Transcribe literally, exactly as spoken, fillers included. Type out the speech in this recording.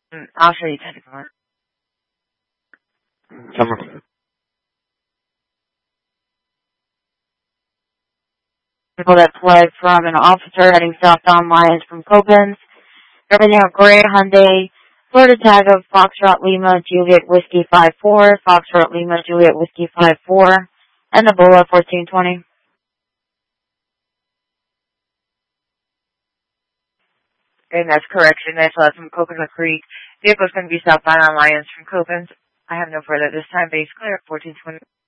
Mm, I'll show you ten more. Summer. People that fled from an officer heading southbound Lyons from Copens. Everything on Gray Hyundai. Florida tag of Foxtrot Lima Juliet Whiskey five four, Foxtrot Lima Juliet Whiskey five four, and the Bola fourteen twenty. And that's correction. That's left from Coconut Creek. Vehicle's going to be southbound on Lyons from Copens. I have no further this time. Base clear, fourteen twenty.